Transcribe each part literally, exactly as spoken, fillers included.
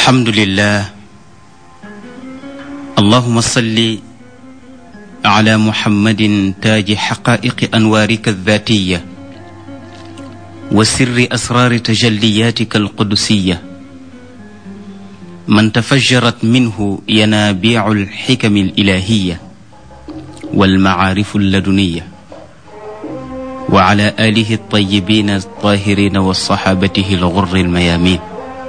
الحمد لله اللهم صل على محمد تاج حقائق أنوارك الذاتية وسر أسرار تجلياتك القدسية من تفجرت منه ينابيع الحكم الإلهية والمعارف اللدنية وعلى آله الطيبين الطاهرين وصحابته الغر الميامين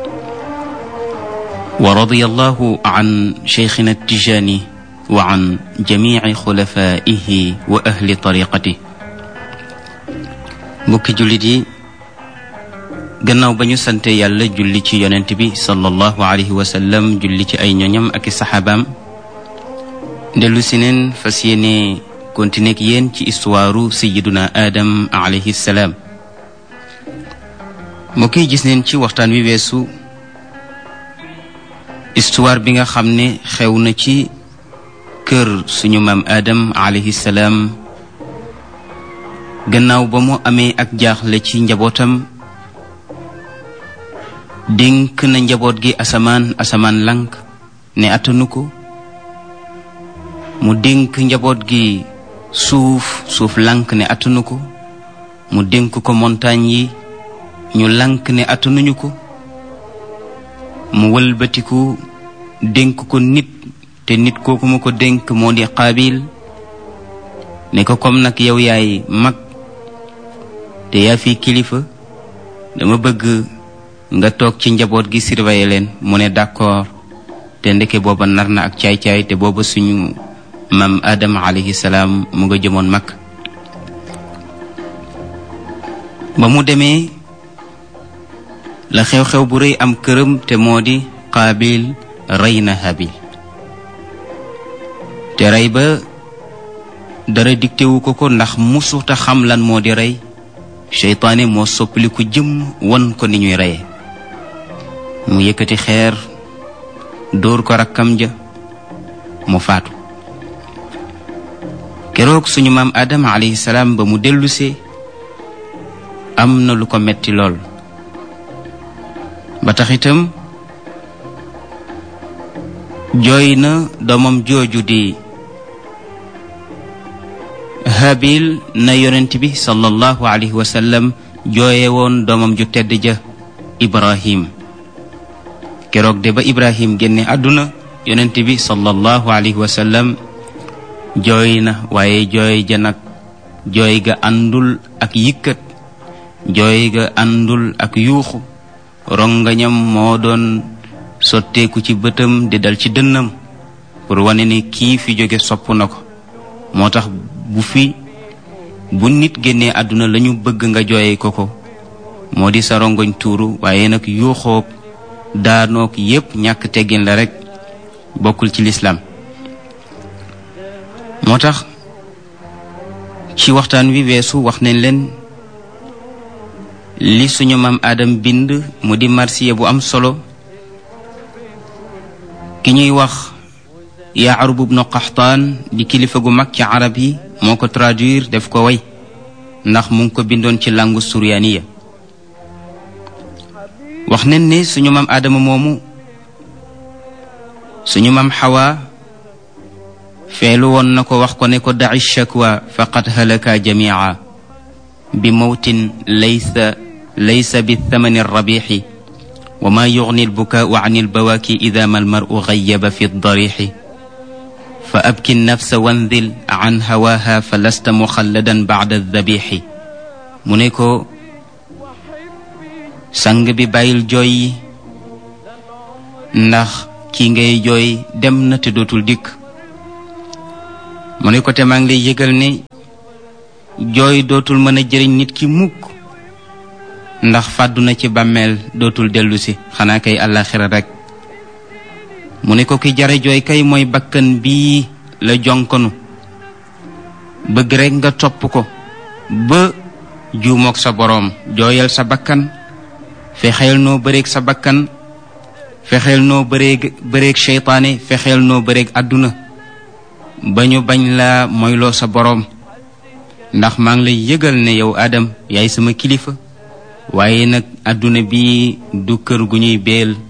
ورضي الله عن شيخنا التجاني وعن جميع خلفائه وأهل طريقته mbokki jullit yi gannaaw ba ñu sante yàlla julli ci yonent bi sallallahu alayhi wa sallam julli ci ay ñoñam ak i saxaabaam dellu si neen fas yéene continuer ak yéen ci histoire sayyiduna Adam alayhi salaam mbokk yi gis neen ci waxtaan wi weesu histoire bi nga xam ne xew na ci kër suñu maam Adam alayhi salaam gannaaw ba mu amee ak jaaxle ci njabootam dénk na njaboot gi asamaan asamaan lank ne attanu ko mu dénk njaboot gi suuf suuf lank ne attanu ko mu dénk ko montagne yi ñu lank ne attanuñu ko mu wëlbatiku dénk ko nit te nit kooku mu ko dénk moo di Qaabil ne ko comme nag yow yaay mag te yaa fi kilifa dama bëgg nga toog ci njaboot gi surveiller leen mu ne d'accord te ndeke booba nar na ak caay-caay te booba suñu maam Adam alayhi salaam mu nga jëmoon mag ba mu demee la xew-xew bu rëy am këram te moo di Qaabil rey na Haabil te rey ba dara diktewu ko ko ndax musuta xam lan moo di rey seytaane moo soppali ko jëm won ko ni ñuy reye mu yëkkati xeer dóor ko rakkam ja mu faatu keroog suñu maam Adam alayhi salaam ba mu dellusee am na lu ko metti lool ba tax itam jooy na doomam jooju di Haabil na yonent bi sallallahu alayhi wa sallam jooye woon doomam ju tedd ja Ibrahim keroog de ba Ibrahim génne àdduna yonent bi sallallahu alayhi wa sallam jooy na waaye jooy ja nag jooy ga àndul ak yikkat jooy ga àndul ak yuuxu rongañam moo doon sotteeku ci bëtam di dal ci dënnam pour wane ne kii fi jóge sopp na ko moo tax bu fi bu nit génnee àdduna lañu bëgg nga jooye ko ko moo di sa rongoñ tuuru waaye nag yuuxoog daanoog yépp ñàkk teggin la rekk bokkul ci lislaam moo tax ci waxtaan wi weesu wax nañ leen li suñu maam Adam bind mu di marsiya bu am solo ki ñuy wax Yaarub ibnu Qaxtaan di kilifa gu mag ci arab yi moo ko traduire def ko way ndax mu ngi ko bindoon ci langue suryaaniya wax nañ ne suñu maam Adama moomu suñu maam Xawa feelu woon na ko wax ko ne ko daci shakwa faqad halaka jamia bi mawtin laysa laysa bi thamani rabixi wa ma yugni albukaau an albawaaki ida ma almaru gayyaba fi darixi fa abki nafsa wanzil an hawaha fa lasta muxalladan bacda dabixi mu ne ko sang bi bàyyil jooy yi ndax kii ngay jooy dem na te dootul dikk mu ne ko te maa ngi lay yëgal ne jooy dootul mën a jëriñ nit ki mukk ndax fàddu na ci bàmmeel dootul dellu si xanaa kay àllaaxira rekk mu ne ko ki jare jooy kay mooy bakkan bii la jonkonu bëgg rekk nga topp ko ba juumook sa boroom jooyal sa bakkan fexeel noo bëreeg sa bakkan fexeel noo bëreeg bëreeg seytaane fexeel noo bëreeg àdduna ba ñu bañ laa moyloo sa boroom ndax maa ngi lay yëgal ne yow Adam yaay sama kilifa waaye nag àdduna bi du kër gu ñuy beel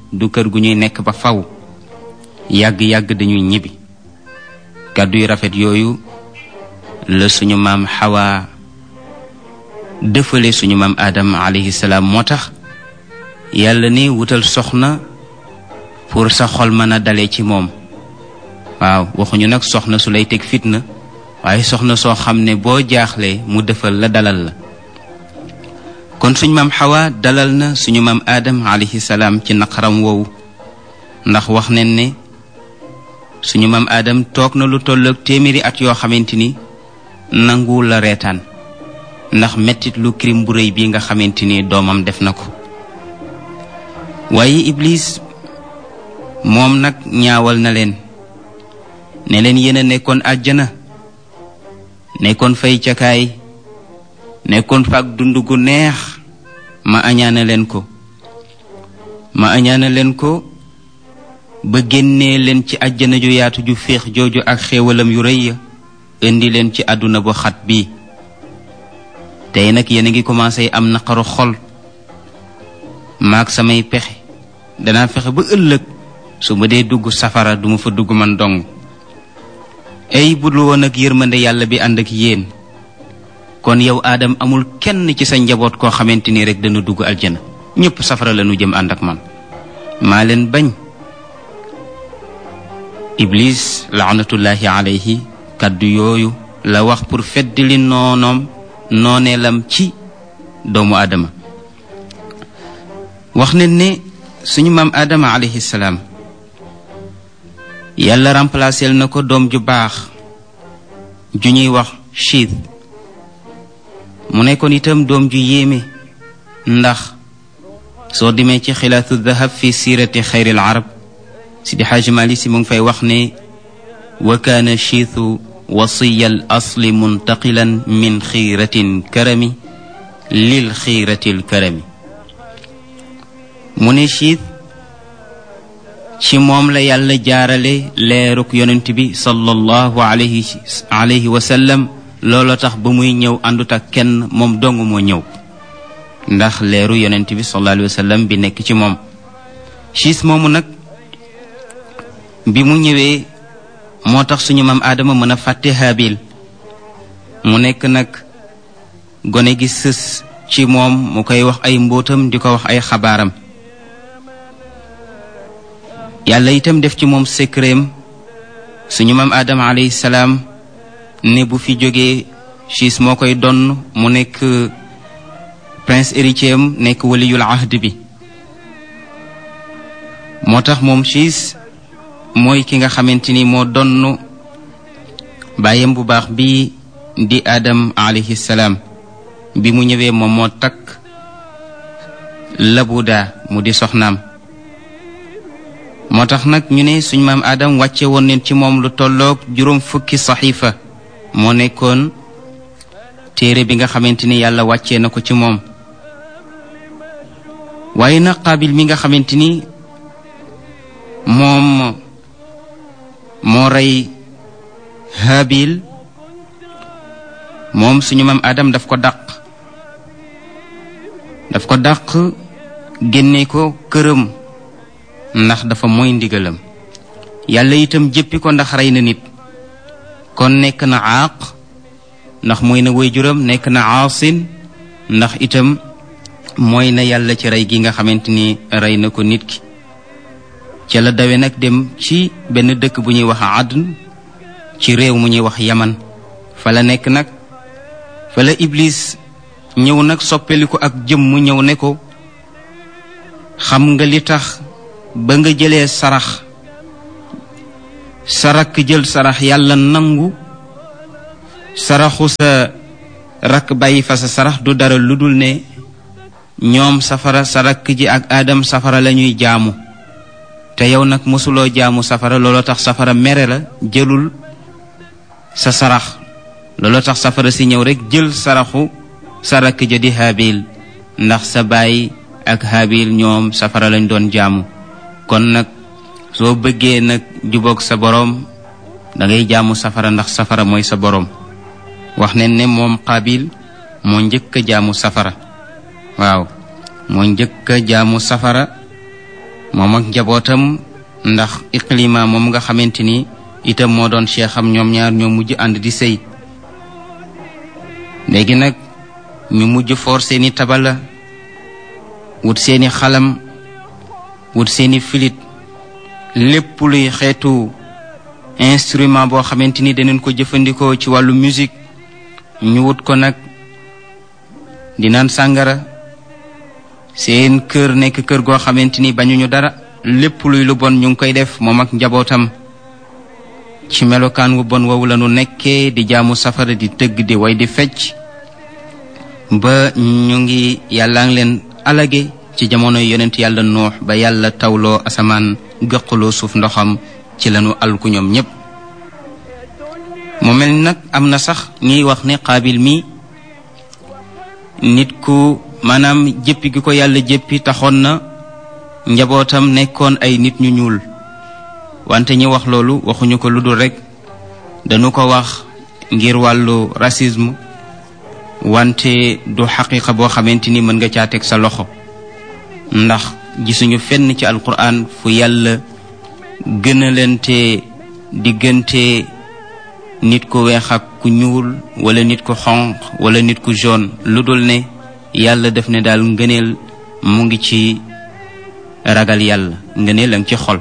du kër gu ñuy nekk ba faw yàgg-yàgg dañuy ñibbi kàddu yu rafet yooyu la suñu maam Hawa dëfale suñu maam Adam alayhi salaam moo tax yàlla ni wutal soxna pour sa xol mën a dale ci moom waaw waxuñu nag soxna su lay teg fitna waaye soxna soo xam ne boo jaaxlee mu defal la dalal la kon suñu maam Hawa dalal na suñu maam Adam alayhi salaam ci naqaram woowu ndax wax nañ ne suñu maam Adam toog na lu tollook téeméeri at yoo xamante ni nanguwul la reetaan ndax mettit lu crime bu rëy bi nga xamante ni doomam def na ko waaye Iblis moom nag ñaawal na leen ne leen yéen a nekkoon àjjana nekkoon fay cakaay nekkoon faak dund gu neex ma añaana leen ko ma añaana leen ko ba génnee leen ci àjjana ju yaatu ju féex jooju ak xéewalam yu rëy ya indi leen ci àdduna bu xat bii tey nag yéen a ngi commencé am naqaru xol maag samay pexe danaa fexe ba ëllëg su ma dee dugg safara duma fa dugg man dong ay budul woon ak yërmande yàlla bi ànd ak yéen kon yow Adam amul kenn ci sa njaboot koo xamante ni rek dana dugg aljana ñëpp safara la nu jëm ànd ak man maa leen bañ Iblis laanatullahi alayhi kaddu yooyu la wax pour feddali noonoom nooneelam ci doomu Adama wax ne ne suñu maam Adama alayhi salaam yàlla remplacé na ko doom ju baax ju ñuy wax Chiith mu nekkoon itam doom ju yéeme ndax soo demee ci xilaatu dahab fi siirati xayril arab Sidi Xaaji Maalik Si mu ngi fay wax ne wa kaana Chiithu wasiya al asli muntaqilan min xiiratin karami lil xiiratil karami mu ne Chiith ci moom la yàlla jaarale leeruk yonent bi sallallahu alayhi alayhi wa sallam looloo tax ba muy ñëw àndut ak kenn moom dong moo ñëw ndax leeru yonent bi sallallahu alayhi wa sallam bi nekk ci moom Chiith moomu nag bi mu ñëwee moo tax suñu maam Adama mën a fàtte Haabil mu nekk nag gone gi sës ci moom mu koy wax ay mbóotam di ko wax ay xabaaram yàlla itam def ci moom secretam suñu maam Adama alayhi salaam ne bu fi jógee Chiith moo koy donn mu nekk prince héritier am nekk waliyul ahd bi moo tax moom Chiith mooy ki nga xamante ni moo donn bàyyam bu baax bi di Adam alayhi salaam bi mu ñëwee moom moo takk Labuda mu di soxnaam moo tax nag ñu ne suñ maam Adam wàcce woon neen ci moom lu tolloog juróom fukki saxiifa moo nekkoon téere bi nga xamante ni yàlla wàccee na ko ci moom waaye nag Qaabil mi nga xamante ni moom moo rey Haabil moom suñu maam Adam daf ko dàq daf ko dàq génne ko këram ndax dafa mooy ndigalam yàlla itam jéppi ko ndax rey na nit kon nekk na aaq ndax mooy na waajuram nekk na aasin ndax itam mooy na yàlla ci rey gi nga xamante ni rey na ko nit ki ca la dawe nag dem ci benn dëkk bu ñuy wax Adn ci réew mu ñuy wax Yaman fa la nekk nag fa la Iblis ñëw nag soppeliku ak jëm mu ñëw ne ko xam nga li tax ba nga jëlee sarax sa rakk jël sarax yàlla nangu saraxu sa rakk bàyyi fa sa sarax du dara lu dul ne ñoom safara sa rakk ji ak Adam safara la ñuy jaamu te yow nag mosuloo jaamu safara looloo tax safara mere la jëlul sa sarax looloo tax safara si ñëw rek jël saraxu sa rakk ja di Haabil ndax sa baay ak Haabil ñoom safara lañ doon jaamu kon nag soo bëggee nag jubóog sa boroom dangay jaamu safara ndax safara mooy sa boroom wax ne ne moom Qaabil moo njëkk a jaamu safara waaw moo njëkk a jaamu safara moom ak njabootam, ndax Iqlima moom nga xamante ni itam moo doon cheikham, ñoom ñaar ñoo mujj ànd di sëy. léegi nag ñu mujj foor seeni tabala, wut seeni xalam, wut seeni filit, lépp luy xeetu instrument boo xamante ni danañ ko jëfandikoo ci wàllu musique ñu wut ko nag, di naan sàngara. seen kër nekk kër goo xamante ni bañuñu dara, lépp luy lu bon ñu ngi koy def moom ak njabootam. ci melokaan wu bon woowu la nu nekkee, di jaamu safara, di tëgg, di way, di fecc, ba ñu ngi yàlla ngi leen alage ci jamono yonent yàlla Nuux, ba yàlla tawloo asamaan, gëqaloo suuf ndoxam, ci lañu alku ñoom ñépp. mu mel ni nag am na sax ñuy wax ne Qaabil mi nit ku maanaam jéppi gi ko yàlla jéppi taxoon na njabootam nekkoon ay nit ñu ñuul, wante ñi wax loolu waxuñu ko lu dul rekk dañu ko wax ngir wàllu racisme, wante du xaqiqa boo xamante ni mën nga caa teg sa loxo, ndax gisuñu fenn ci alquran fu yàlla gënalante diggante nit ku weex ak ku ñuul, wala nit ku xonq, wala nit ku jaune, lu dul ne yàlla def ne daal ngëneel mu ngi ci ragal yàlla, ngëneel a ngi ci xol.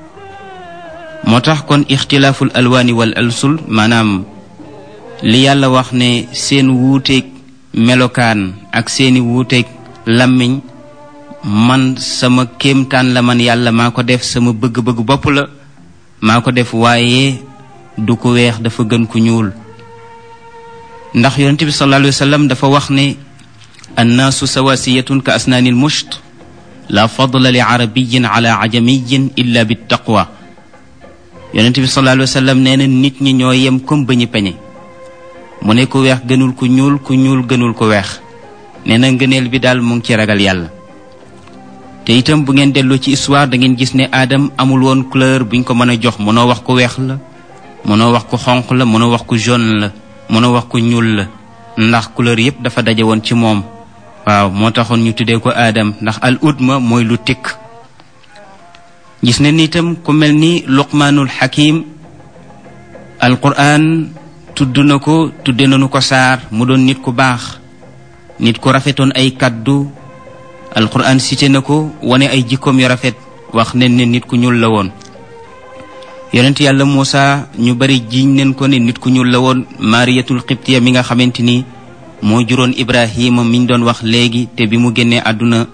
moo tax kon ixtilaaful alwaani wal alsul, maanaam li yàlla wax ne seen wuuteeg melokaan ak seeni wuuteeg làmmiñ, man sama kéemtaan la, man yàlla maa ko def, sama bëgg-bëgg bopp la maa ko def, waaye du ko weex dafa gën ku ñuul. ndax yonent bi sallallahu alayhi wa sallam dafa wax ne annaasu sawasiyatun ka asnaanil musht, la fadla li arabiyin ala ajamiyin illa bit taqwa. yonent bi sallallahu alayhi wa sallam nee na nit ñi ñoo yem comme ba ñu peñe. mu ne ku weex gënul ku ñuul, ku ñuul gënul ku weex. nee na ngëneel bi daal mu ngi ci ragal yàlla. te itam bu ngeen delloo ci histoire da ngeen gis ne Adam amul woon couleur buñ ko mën a jox. mënoo wax ku weex la, mënoo wax ku xonq la, mënoo wax ku jaune la, mënoo wax ku ñuul la, ndax couleur yépp dafa daje woon ci moom. waaw moo taxoon ñu tuddee ko Adam, ndax al udma mooy lu tikk. gis ne ni itam ku mel ni Luqmaanul Hakim, alquran tudd na ko, tudde nañu ko saar, mu doon nit ku baax, nit ku rafetoon ay kaddu. alquran cité na ko, wane ay jikkoom yu rafet, wax nen ne nit ku ñuul la woon. yonent yàlla Muusa ñu bari jiiñ nen ko ne nit ku ñuul la woon. Mariyatul Qibtiya mi nga xamante ni moo juróon Ibrahima miñ doon wax léegi, te bi mu génnee àdduna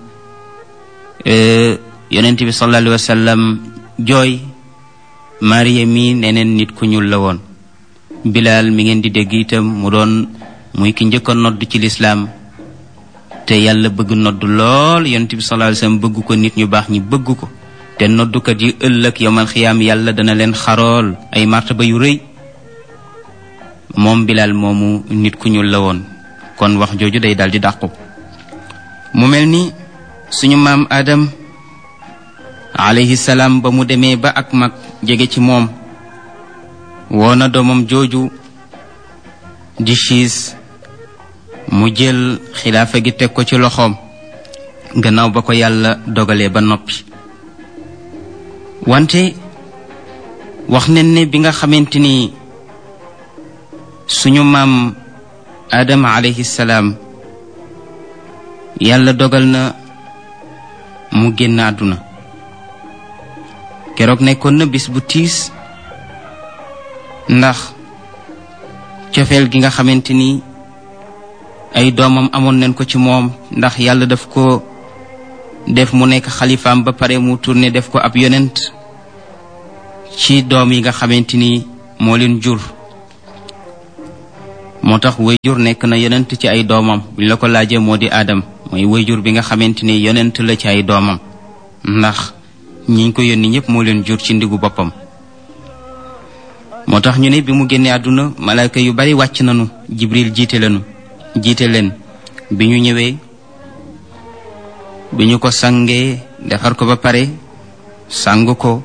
yonent bi sallallahu alayhi wa sallam jooy, Mariya mi neneen nit ku ñuul la woon. Bilaal mi ngeen di dégg itam mu doon muy ki njëkk a nodd ci lislaam, te yàlla bëgg nodd lool, yonent bi sallallahu alayhi wa sallam bëgg ko, nit ñu baax ñi bëgg ko. te noddukat yi ëllëg yawmal xiyaam yàlla dana leen xarool ay martaba yu rëy. moom Bilaal moomu nit ku ñuul la woon. kon wax jooju day daldi dàqu. mu mel ni suñu maam Adam alayhi salaam ba mu demee ba ak mag jege ci moom, woona doomam jooju di Siis, mu jël xilaafa gi teg ko ci loxoom gannaaw ba ko yàlla dogalee ba noppi. wante wax nañ ne bi nga xamante ni suñu maam Adama alayhi salaam yàlla dogal na mu génn àdduna, keroog nekkoon na bis bu tiis, ndax cofeel gi nga xamante ni ay doomam amoon nañ ko ci moom, ndax yàlla daf ko def mu nekk xalifaam ba pare mu tourné def ko ab yonent ci doom yi nga xamante ni moo leen jur. moo tax wayjur nekk na yonent ci ay doomam. buñ la ko laajee moo di Adam, mooy wayjur bi nga xamante ni yonent la ci ay doomam, ndax ñiñ ko yónni ñëpp moo leen jur ci ndigu boppam. moo tax ñu ne bi mu génnee àdduna malaaka yu bari wàcc nañu, Jibril jiite leenu jiite leen bi ñu ñëwee, bi ñu ko sangee defar ko ba pare, sang ko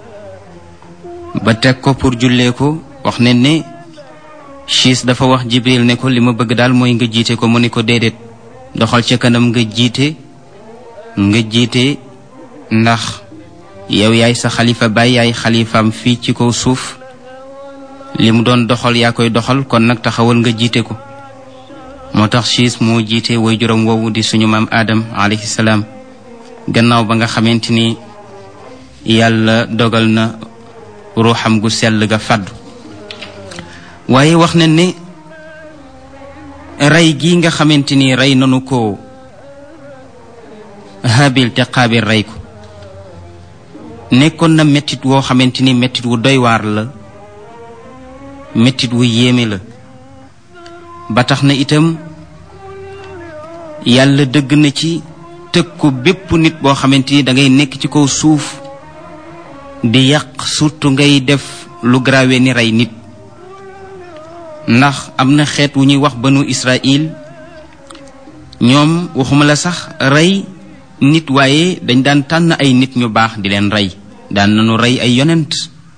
ba teg ko pour jullee ko. wax ne ne Siis dafa wax Jibril ne ko li ma bëgg daal mooy nga jiite ko. mu ne ko déedéet, doxal ca kanam nga jiite nga jiite ndax yow yaay sa xalifa baay yaay xalifaam fii ci kaw suuf li mu doon doxal yaa koy doxal kon nag taxawal nga jiite ko moo tax siis moo jiite way juróom woowu di suñu maam Adam alayhi salaam gannaaw ba nga xamante ni yàlla dogal na ruuxam gu sell ga fàddu waaye wax na ne rey gi nga xamante ni rey nanu ko Haabil te Qaabil rey ko nekkoon na mettit woo xamante ni mettit wu doy waar la mettit wu yéeme la ba tax na itam yàlla dëgg na ci tëkku bépp nit boo xamante ni da ngay nekk ci kaw suuf di yàq surtout ngay def lu grave ni rey nit ndax am na xeet wu ñuy wax banu Israël ñoom waxuma la sax rey nit waaye dañ daan tànn ay nit ñu baax di leen rey daan nañu rey ay yonent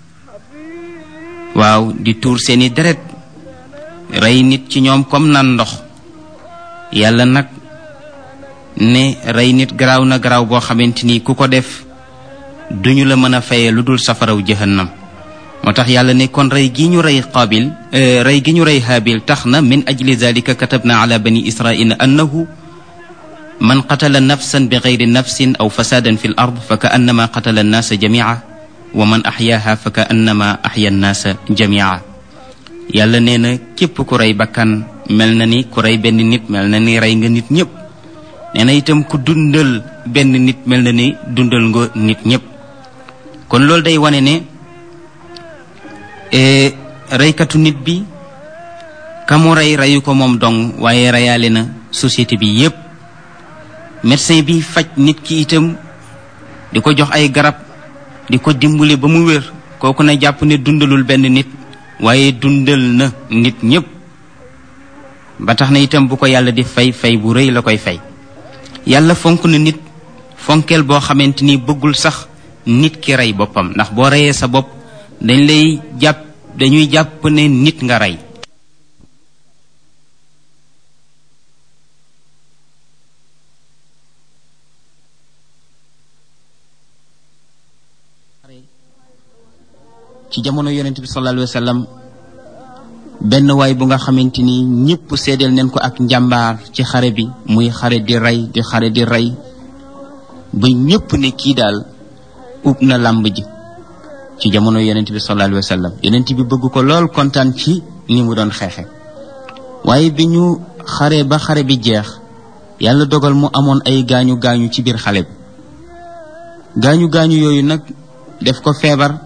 waaw di tuur seeni deret rey nit ci ñoom comme naan ndox yàlla nag ne rey nit garaaw na garaaw boo xamante ni ku ko def duñu la mën a fayee lu dul safaraw jahannam moo tax yàlla ne kon rey gi ñu rey Qaabil rey gi ñu rey Haabil tax na min ajli zalika katabna ala bani israila annahu man qatala nafsan bi gayri nafsin aw fasadan fi l ard fa ka annama qatala annaasa jamia wa man axyaaha fa ka annama axya annaasa jamia yàlla nee na képp ku rey bakkan mel na ni ku rey benn nit mel na ni rey nga nit ñëpp nee na itam ku dundal benn nit mel na ni dundal nga nit ñëpp kon loolu day wane ne reykatu nit bi kamu rey reyu ko moom dong waaye reyaale na société bi yépp médecin bi faj nit ki itam di ko jox ay garab di ko dimbali ba mu wér kooku na jàpp ne dundalul benn nit waaye dundal na nit ñépp ba tax na itam bu ko yàlla di fay fay bu rëy la koy fay yàlla fonk na nit fonkeel boo xamante ni bëggul sax nit ki rey boppam ndax boo reyee sa bopp dañ lay jàpp dañuy jàpp ne nit nga rey ci jamono yonent bi sallallahu alayhi wa sallam benn waay bu nga xamante ni ñëpp seedeel neen ko ak njàmbaar ci xare bi muy xare di rey di xare di rey ba ñëpp ne kii daal ub na làmb ji ci jamono yonent bi sallallahu alayhi wa sallam yonent bi bëgg ko lool kontaan ci ni mu doon xeexe waaye bi ñu xare ba xare bi jeex yàlla dogal mu amoon ay gaañu gaañu ci biir xale bi gaañu gaañu yooyu nag def ko feebar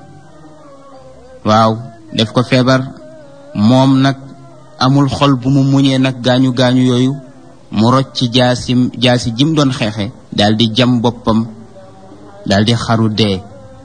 waaw def ko feebar moom nag amul xol bu mu muñee nag gaañu gaañu yooyu mu rocc ci jaasim jaasi jim doon xeexe daal di jam boppam daal di xaru dee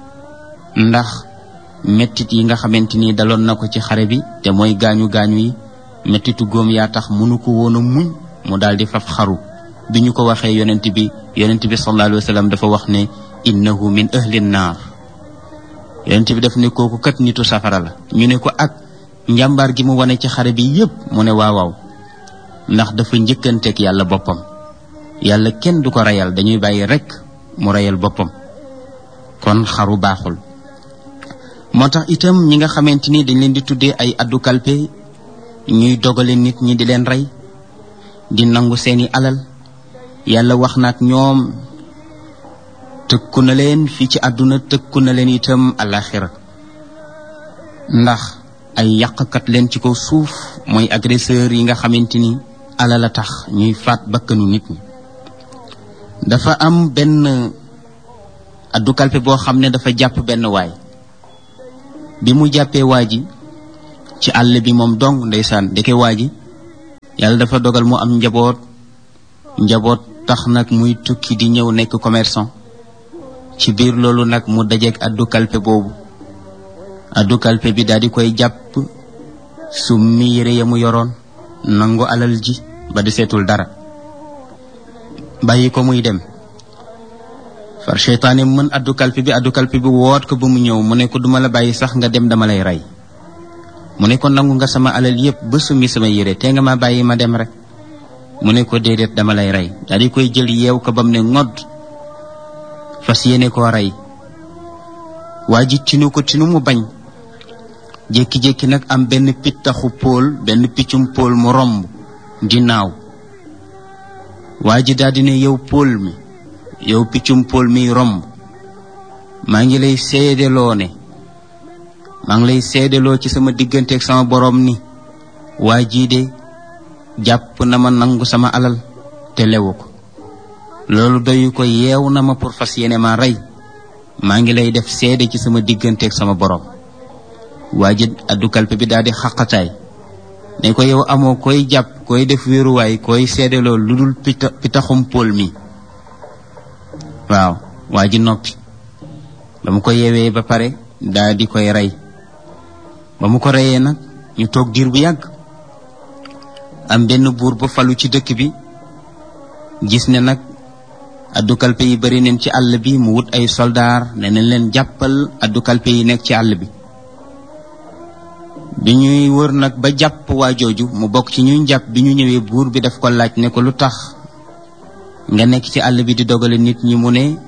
ndax mettit yi nga xamante ni daloon na ko ci xare bi te mooy gaañu gaañu yi mettitu góom yaa tax mënu ko woon a muñ mu daal di faf xaru bi ñu ko waxee yonent bi yonent bi sallallahu alayhi wa sallam dafa wax ne innahu min ahli naar yonent bi daf ne kooku kat nitu safara la ñu ne ko ak njàmbaar gi mu wane ci xare bi yépp mu ne waaw waaw ndax dafa njëkkanteeg yàlla boppam yàlla kenn du ko reyal dañuy bàyyi rekk mu reyal boppam kon xaru baaxul moo tax itam ñi nga xamante ni dañ leen di tuddee ay addu kalpe ñuy dogale nit ñi di leen rey di nangu seeni alal yàlla wax na ak ñoom tëkku na leen fii ci àdduna tëkku na leen itam alaxira ndax ay yàqkat leen ci kaw suuf mooy agresseur yi nga xamante ni alal a tax ñuy faat bakkanu nit ñi dafa am benn addu kalpe boo xam ne dafa jàpp benn waay bi mu jàppee waa ji ci àll bi moom dong ndeysaan ndeke waa ji yàlla dafa dogal mu am njaboot njaboot tax nag muy tukki di ñëw nekk commerçant ci biir loolu nag mu dajeek addu kalpe boobu addu kalpe bi daal di koy jàpp summi yére ya mu yoroon nangu alal ji ba di seetul dara bàyyi ko muy dem far seytaane mën addu kalpe bi addu kalpe bi woot ko ba mu ñëw mu ne ko duma la bàyyi sax nga dem dama lay rey mu ne ko nangu nga sama alal yépp ba summi sama yére te nga ma bàyyi ma dem rek mu ne ko déedéet dama lay rey daal di koy jël yeew ko ba mu ne ngodd fas yéene koo rey waa ji tinu ko tinu mu bañ jékki-jékki nag am benn pittaxu póol benn piccum póol mu romb di naaw waa ji daldi ne yow póol mi yow piccum póol mi romb maa ngi lay seedeloo ne maa ngi lay seedeloo ci sama diggante ak sama borom ni waa jii de jàpp na ma nangu sama alal te lewu ko loolu doyu ko yeew na ma pour fas yéene ma rey maa ngi lay def seede ci sama diggante ak sama borom waa ji addu kalpe bi daal di xaqataay ne ko yow amoo koy jàpp koy def wéeruwaay koy seedeloo lu dul pita pitaxum póol mi waaw waa ji noppi ba mu ko yeewee ba pare daal di koy rey ba mu ko reyee nag ñu toog diir bu yàgg am benn buur ba falu ci dëkk bi gis ne nag addu kalpe yi bari neen ci àll bi mu wut ay soldaar ne nañ leen jàppal addu kalpe yi nekk ci àll bi bi ñuy wër nag ba jàpp waa jooju mu bokk ci ñuy jàpp bi ñu ñëwee buur bi daf ko laaj ne ko lu tax nga nekk ci àll bi di dogale nit ñi mu ne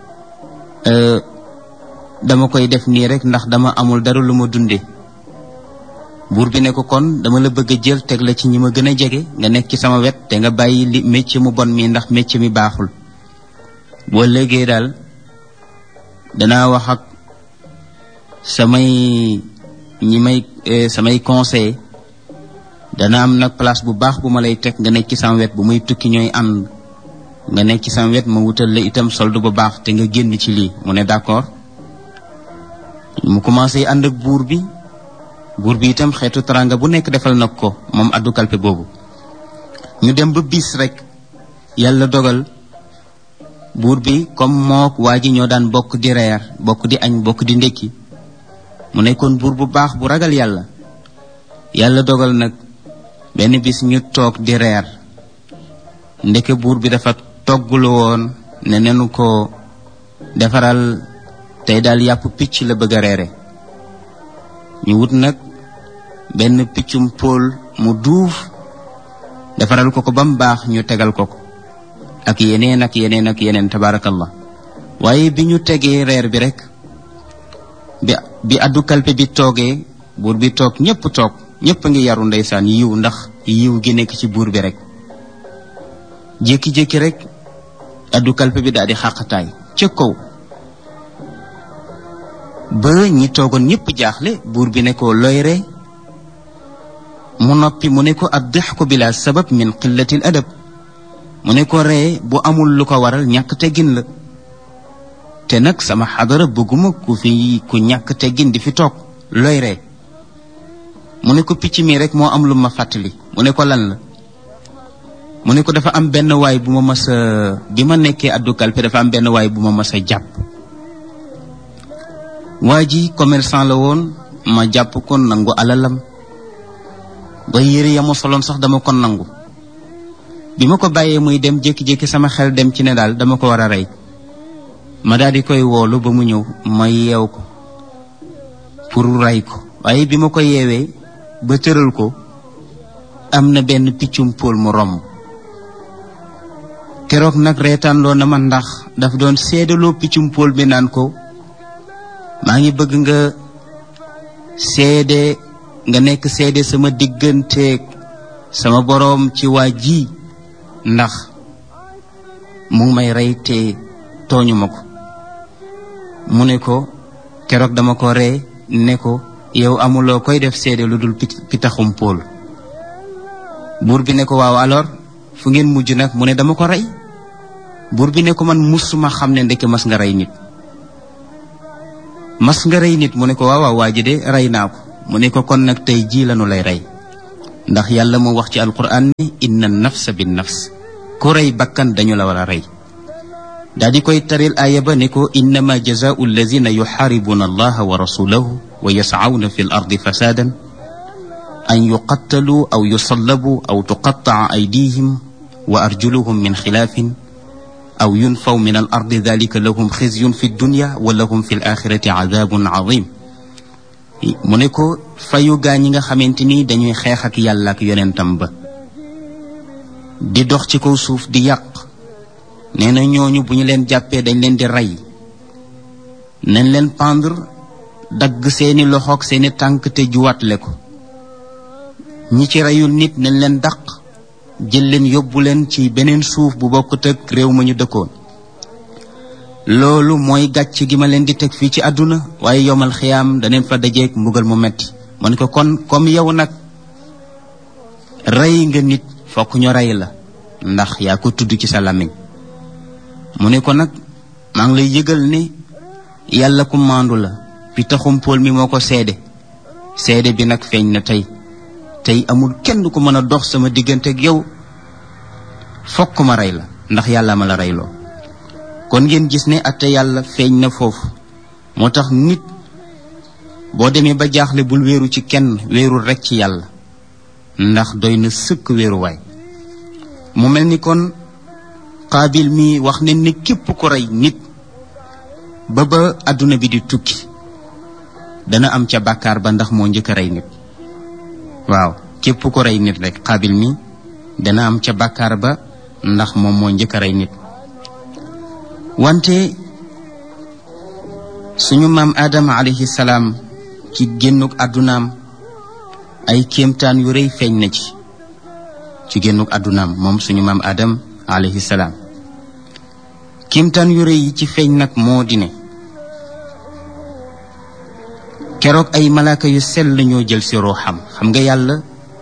dama koy def nii rek ndax dama amul dara lu ma dunde buur bi ne ko kon dama la bëgg a jël teg la ci ñi ma gën a jege nga nekk ci sama wet te nga bàyyi li métier mu bon mi ndax métier mi baaxul boo léegi daal danaa wax ak samay ñi may samay conseil dana am nag place bu baax bu ma lay teg nga nekk ci sama wet bu muy tukki ñooy ànd nga nekk ci sama wet ma wutal la itam solde bu baax te nga génn ci lii mu ne d'accord mu commencé ànd ak buur bi buur bi itam xeetu taranga bu nekk defal nag ko moom addu kalpe boobu ñu dem ba bis rek yàlla dogal buur bi comme mook waa ji ñoo daan bokk di reer bokk di añ bokk di ndekki mu nekkoon buur bu baax bu ragal yàlla yàlla dogal nag benn bis ñu toog di reer ndeke buur bi dafa toggulu woon ne nenu ko defaral tey daal yàpp picc la bëgg a reere ñu wut nag benn piccum póol mu duuf defaral ko ko ba mu baax ñu tegal ko ko ak yeneen ak yeneen ak yeneen tabaarakallah waaye bi ñu tegee reer bi rek bi bi addu kalpe bi toogee buur bi toog ñëpp toog ñëpp a ngi yaru ndeysaan yiw ndax yiw gi nekk ci buur bi rek jékki-jékki rek addu kalpe bi daal di xàqataay ca kaw ba ñi toogoon ñëpp jaaxle buur bi ne ko looy ree mu noppi mu ne ko ad-dihku bila sabab min qillatil adab mu ne ko ree bu amul lu ko waral ñàkk teggin la te nag sama xadara bëgguma ku fi ku ñàkk teggin di fi toog looy ree mu ne ko picc mi rek moo am lu ma fàttali mu ne ko lan la mu ne ko dafa am benn waay bu ma mas a bi ma nekkee addu kalpe dafa am benn waay bu ma mas a jàpp waa ji commerçant la woon ma jàpp ko nangu alalam ba yére ya ma soloon sax dama ko nangu bi ma ko bàyyee muy dem jékki-jékki sama xel dem ci ne daal dama ko war a rey ma daal di koy woolu ba mu ñëw ma yeew ko pour rey ko waaye bi ma ko yeewee ba tëral ko am na benn piccum póol mu romb keroog nag reetaan loo na ma ndax daf doon seedaloo piccum póol bi naan ko maa ngi bëgg nga seede nga nekk seede sama digganteeg sama boroom ci waa ji ndax mu ngi may rey te tooñu ma ko mu ne ko keroog dama ko ree ne ko yow amuloo koy def seede lu dul pitaxum póol buur bi ne ko waaw alors fu ngeen mujj nag mu ne dama ko rey buur bi ne ko man musuma xam ne ndeke mas nga rey nit mas nga rey nit mu ne ko waaw waaw waa ji de rey naa ko mu ne ko kon nag tey jii lanu lay rey ndax yàlla moo wax ci alquran ni inna nafsa bin nafs ku rey bakkan dañu la war a rey daa di koy taril aaya ba ne ko innama jazaau allazina yuxaaribuna allaha wa rasulahu wa yascawna fi l ardi fasaadan an yuqattalu aw yusallabu aw tuqattaca aydihim wa arjuluhum min xilaafin aw yunfaw min al ardi dalika lahum xizyun fi dunya wa lahum fi l axirati cadaabun cadim mu ne ko fayu gaa ñi nga xamante ni dañuy xeex ak yàlla ak yonentam ba di dox ci kaw suuf di yàq nee na ñooñu bu ñu leen jàppee dañ leen di rey nañ leen pendre dagg seeni loxoog seeni tànk te juwaatle ko. ñi ci reyul nit nañ leen dàq jël leen yóbbu leen ci beneen suuf bu bokkut ak réew ma ñu dëkkoon. loolu mooy gàcc gi ma leen di teg fii ci àdduna waaye yomal xiyaam daneen fa dajeeg mbugal mu metti. mu ne ko kon comme yow nag rey nga nit fokk ñu rey la ndax yaa ko tudd ci sa làmmiñ. mu ne ko nag maa ngi lay yëgal ne yàlla ku maandu la bi taxum pool mi moo ko seede seede bi nag feeñ na tey tey amul kenn ku mën a dox sama diggante ak yow fokk ma rey la ndax yàlla ma la reyloo. kon ngeen gis ne atte yàlla feeñ na foofu. moo tax nit boo demee ba jaaxle bul wéeru ci kenn wéerul rekk ci yàlla ndax doy na sëkk wéeruwaay. mu mel ni kon Qaabil mi wax ne ni képp ku rey nit ba ba àdduna bi di tukki dana am ca bàkkaar ba ndax moo njëkk a rey nit. waaw képp ku rey nit rek Qaabil mi dana am ca bàkkaar ba ndax moom moo njëkk a rey nit. wante suñu maam Adama alayhi salaam ci génnuk àddunaam ay kéemtaan yu rëy feeñ na ci ci génnuk àddunaam moom suñu maam Adam alayhi salaam. kéemtaan yu rëy yi ci feeñ nag moo di ne keroog ay malaaka yu sell ñoo jël si ruuxam. xam nga yàlla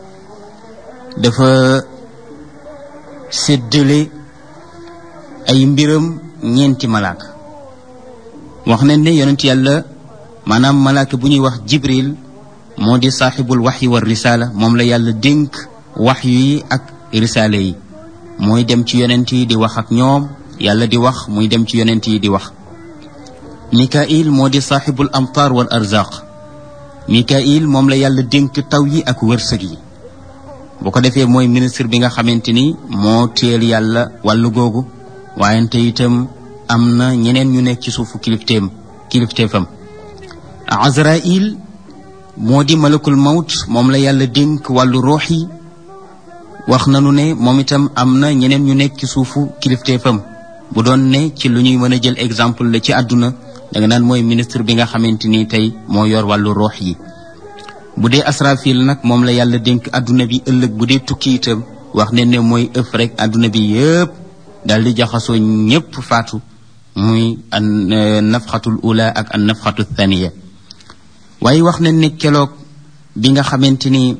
dafa séddale ay mbiram ñeenti malaaka. wax nañ ne yonent yàlla maanaam malaaka bu ñuy wax Jibril moo di saaxibul waxyi war risaala moom la yàlla dénk waxyu yi ak risaale yi. mooy dem ci yonent yi di wax ak ñoom yàlla di wax muy dem ci yonent yi di wax. Mikail moo di saaxibul amtaar wal arzaq. Mikail moom la yàlla dénk taw yi ak wërsëg yi. bu ko defee mooy ministre bi nga xamante ni moo téel yàlla wàllu googu waayante itam am na ñeneen ñu nekk ci suufu kilifteem kilifteefam. Azrail moo di malakul mawt moom la yàlla dénk wàllu ruux yi. wax nanu ne moom itam am na ñeneen ñu nekk ci suufu kilifteefam. bu doon ne ci lu ñuy mën a jël exemple la ci àdduna danga naan mooy ministre bi nga xamante ni tey moo yor wàllu ruux yi. bu dee Asrafil nag moom la yàlla dénk àdduna bi ëllëg bu dee tukki itam wax ne ne mooy ëf rek àdduna bi yëpp daal di jaxasoo ñëpp faatu muy an nafxatul ula ak an nafxatu thaniya. waaye wax ne ne keloog bi nga xamante ni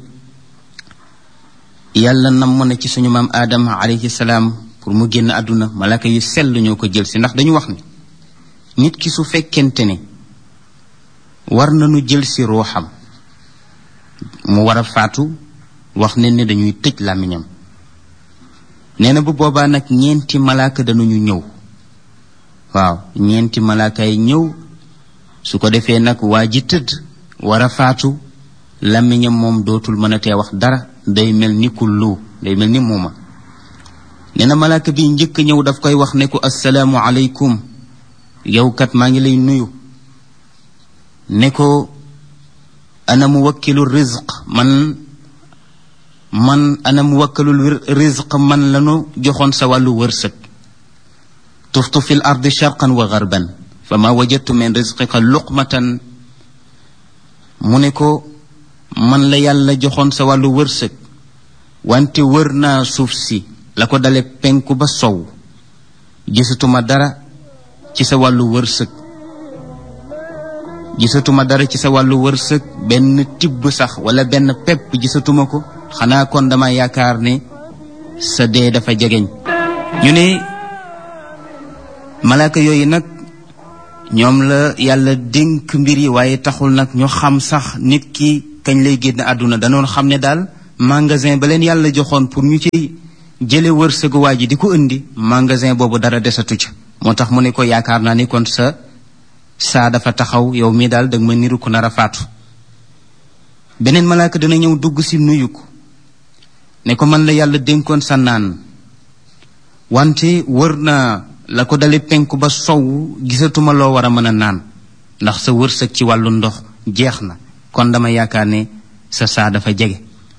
yàlla namm na ci suñu maam Adama alayhi salaam pour mu génn àdduna malaaka yu sell ñoo ko jël si. ndax dañu wax ne nit ki su fekkente ne war nañu jël si ruuxam mu war a faatu wax ne ne dañuy tëj làmmiñam. nee na bu boobaa nag ñeenti malaaka dañuñu ñëw. waaw ñeenti malaaka yi ñëw su ko defee nag waa ji tëdd war a faatu làmmiñam moom dootul mën a tee wax dara day mel ni kullu day mel ni muuma. nee na malaaka bi njëkk ñëw daf koy wax ne ko assalaamu aleykum yow kat maa ngi lay nuyu. ne ko ana muwakkilu rizq man man ana muwakkilu rizq man lanu joxoon sa wàllu wërsëg. tuftu fi l ardi sharqan wa garban fa ma wajadtu min rizqika luqmatan. mu ne ko man la yàlla joxoon sa wàllu wërsëg wante wër naa suuf si la ko dale penku ba sow gisatuma dara ci sa wàllu wërsëg gisatuma dara ci sa wàllu wërsëg benn tibb sax wala benn pepp gisatuma ko xanaa kon dama yaakaar ne sa dee dafa jegeñ. ñu ne malaaka yooyu nag ñoom la yàlla dénk mbir yi waaye taxul nag ñu xam sax nit ki kañ lay génn àdduna. danoon xam ne daal magasin ba leen yàlla joxoon pour ñu ci jële wërsëgu waa ji di ko indi magasin boobu dara desatu ca. moo tax mu ne ko yaakaar naa ni kon sa saa dafa taxaw yow mii daal danga ma niru ko nar a faatu. beneen malaaka dana ñëw dugg si nuyu ko ne ko man la yàlla dénkoon sa naan wante wër naa la ko dale penku ba sow gisatuma loo war a mën a naan ndax sa wërsëg ci wàllu ndox jeex na kon dama yaakaar ne sa saa dafa jege.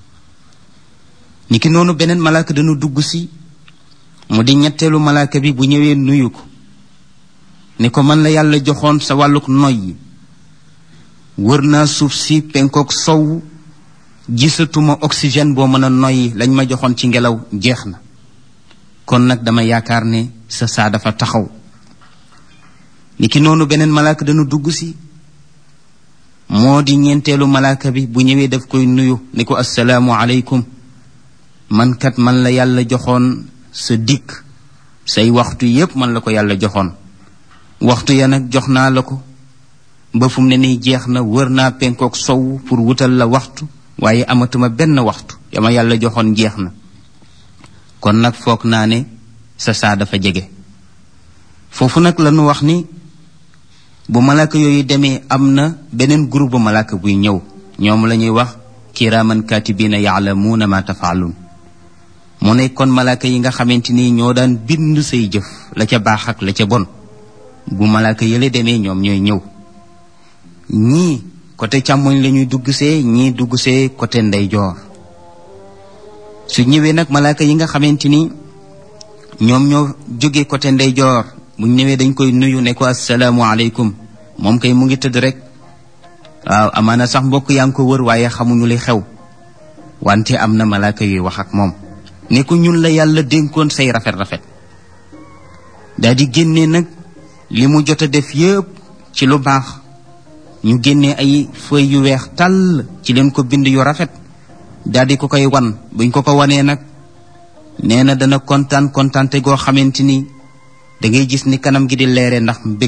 niki noonu beneen malaaka dana dugg si mu di ñetteelu malaaka bi bu ñëwee nuyu ko ne ko man la yàlla joxoon sa wàlluk noy yi wër naa suuf si penkook sow gisatuma oxygène boo mën a noyyi lañ ma joxoon ci ngelaw jeex na kon nag dama yaakaar ne sa saa dafa taxaw ni ki noonu beneen malaaka dana dugg si moo di ñeenteelu malaaka bi bu ñëwee daf koy nuyu ni ko assalaamu aleykum man kat man la yàlla joxoon sa dikk say waxtu yépp man la ko yàlla joxoon waxtu ya nag jox naa la ko ba fu mu ne nii jeex na wër naa penkook sow pour wutal la waxtu waaye amatuma benn waxtu yama yàlla joxoon jeex na kon nag foog naa ne sa saa dafa jege foofu nag la ñu wax ni bu malaaka yooyu demee am na beneen groupe bu malaaka buy ñëw ñoom la ñuy wax kiraaman kaatibiina yaalamuuna ma tafaaluun mu ne kon malaaka yi nga xamante ni ñoo daan bind say jëf la ca baax ak la ca bon bu malaaka yële demee ñoom ñooy ñëw ñii côté càmmoñ la ñuy dugg see ñii dugg see côté ndeyjoor su ñëwee nag malaaka yi nga xamante ni ñoom ñoo jógee côté ndeyjoor bu ñëwee dañ koy nuyu ne ko assalaamu aleykum moom kay mu ngi tëdd rek waaw amaana sax mbokk yaa ngi ko wër waaye xamuñu li xew wante am na malaaka yuy wax ak moom ne ko ñun la yàlla dénkoon say rafet rafet daal di génnee nag li mu jot a def yépp ci lu baax ñu génnee ay feuilles yu weex tàll ci leen ko bind yu rafet daal di ko koy wan buñ ko ko wanee nag nee na dana kontaan kontaante goo xamante ni da ngay gis ni kanam gi di leere ndax mbég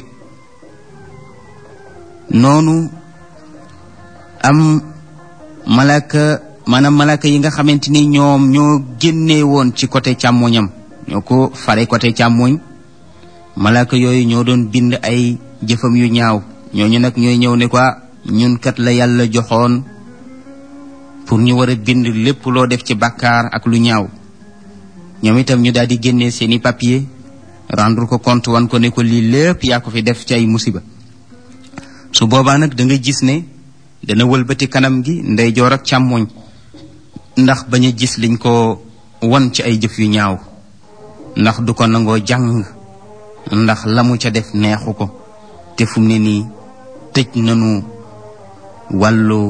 noonu am malaaka maanaam malaaka yi nga xamante ni ñoom ñoo génnee woon ci côté càmmoñam ñoo ko fare côté càmmoñ malaaka yooyu ñoo doon bind ay jëfam yu ñaaw ñooñu nag ñooy ñëw ne ko ñun kat la yàlla joxoon pour ñu war a bind lépp loo def ci bàkkaar ak lu ñaaw ñoom itam ñu daal di génnee seeni papier rendre ko compte wan ko ne ko lii lépp yaa ko fi def ci ay musiba su boobaa nag da nga gis ne dana wëlbati kanam gi ndeyjoor ak càmmoñ ndax bañ a gis liñ ko won ci ay jëf yu ñaaw ndax du ko nangoo jàng ndax la mu ca def neexu ko te fu mu ne nii tëj nanu wàllu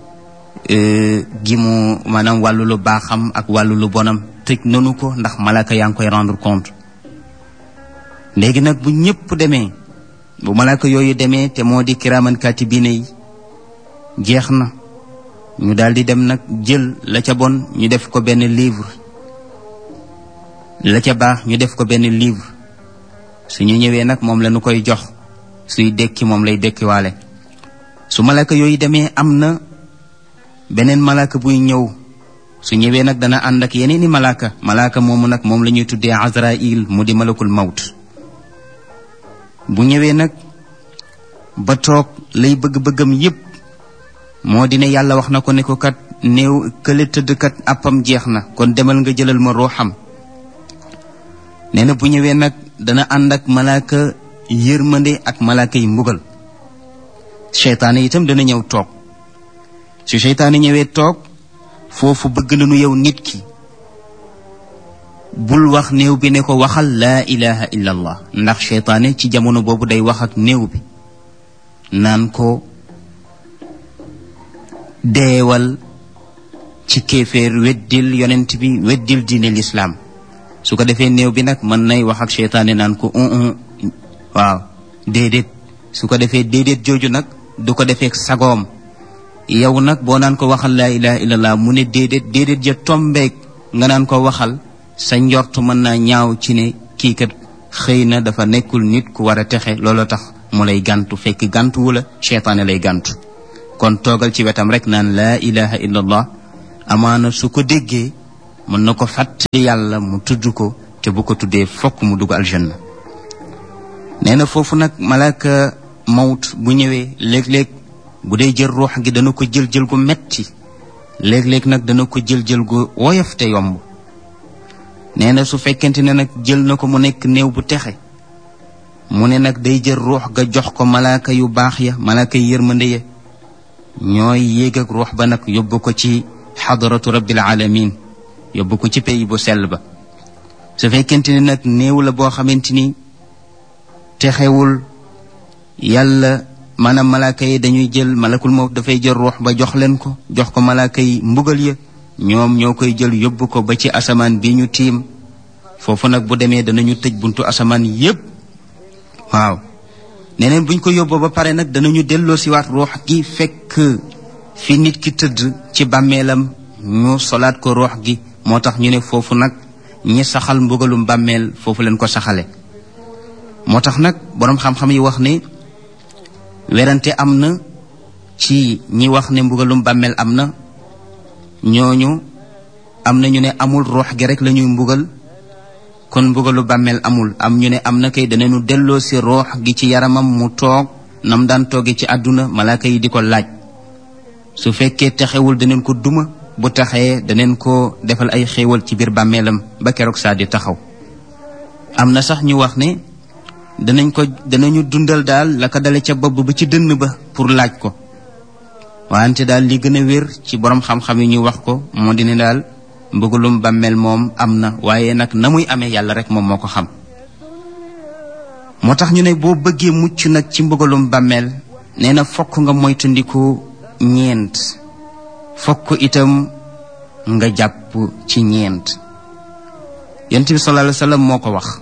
gi mu maanaam wàllu lu baaxam ak wàllu lu bonam tëj nanu ko ndax malaaka yaa ngi koy rendre compte léegi nag bu ñëpp demee bu malaaka yooyu demee te moo di kiraaman kaatibiina yi jeex na ñu daldi dem nag jël la ca bon ñu def ko benn livre la ca baax ñu def ko benn livre suñu ñëwee nag moom la ñu koy jox suy dekki moom lay dekkiwaale su malaaka yooyu demee am na beneen malaaka buy ñëw su ñëwee nag dana ànd ak yeneeni malaaka malaaka moomu nag moom la ñuy tuddee Azraïl mu di malakul mawt bu ñëwee nag ba toog lay bëgg-bëggam yépp moo di ne yàlla wax na ko ne ko kat néew kële tëdd kat àppam jeex na kon demal nga jëlal ma ruuxam nee na bu ñëwee nag dana ànd ak malaaka yërmande ak malaaka yi mbugal seytaane itam dana ñëw toog su seytaane ñëwee toog foofu bëgg nañu yow nit ki bul wax néew bi ne ko waxal laa ilaha illa allah ndax seytaane ci jamono boobu day wax ak néew bi naan ko deewal ci kéeféer weddil yonent bi weddil diine lislaam su ko defee néew bi nag mën nay wax ak seytaane naan ko un un waaw déedéet su ko defee déedéet jooju nag du ko defee sagoom yow nag boo naan ko waxal laa ilaha illallah mu ne déedéet déedéet ja tombeeg nga naan ko waxal sa njort mën naa ñaaw ci ne kii kat xëy na dafa nekkul nit ku war a texe looloo tax mu lay gàntu fekk gàntu wu la seytaane lay gàntu kon toogal ci wetam rek naan laa ilaha illallah amaana su ko déggee mën na ko fàttali yàlla mu tudd ko te bu ko tuddee fokk mu dugg aljanna nee na foofu nag malaaka mawt bu ñëwee léeg-léeg bu dee jël ruux gi dana ko jël jël gu metti léeg-léeg nag dana ko jël jël gu woyof te yomb nee na su fekkente ne nag jël na ko mu nekk néew bu texe mu ne nag day jël ruux ga jox ko malaaka yu baax ya malaaka yi yërmande ya ñooy yéeg ak ruux ba nag yóbbu ko ci xadaratu rabbil alamin yóbbu ko ci pays bu sell ba su fekkente ne nag néew la boo xamante ni texewul yàlla maanaam malaaka yi dañuy jël malakul mawt dafay jël ruux ba jox leen ko jox ko malaaka yi mbugal ya ñoom ñoo koy jël yóbbu ko ba ci asamaan bi ñu tiim foofu nag bu demee danañu tëj buntu asamaan yépp waaw neneen buñ ko yóbboo ba pare nag danañu delloo si waat ruux gi fekk fi nit ki tëdd ci bàmmeelam ñu solaat ko ruux gi moo tax ñu ne foofu nag ñi saxal mbugalum bàmmeel foofu leen ko saxale moo tax nag boroom xam-xam yi wax ne werante am na ci ñi wax ne mbugalum bàmmeel am na ñooñu am na ñu ne amul ruux gi rek lañuy mbugal kon mbugalu bàmmeel amul am ñu ne am na kay danañu delloo si ruux gi ci yaramam mu toog nam daan tooge ci àdduna malaaka yi di ko laaj su fekkee taxewul daneen ko duma bu taxee daneen ko defal ay xéewal ci biir bàmmeelam ba keroog saa di taxaw am na sax ñu wax ne danañ ko danañu dundal daal la ko dale ca bopp ba ci dënn ba pour laaj ko wante daal li gën a wér ci borom xam-xam yi ñu wax ko moo di ne daal mbugalum bàmmeel moom am na waaye nag na muy amee yàlla rek moom moo ko xam moo tax ñu ne boo bëggee mucc nag ci mbugalum bàmmeel nee na fokk nga moytandiku ñeent fokk itam nga jàpp ci ñeent yonent bi sallallahu alayhi wa sallam moo ko wax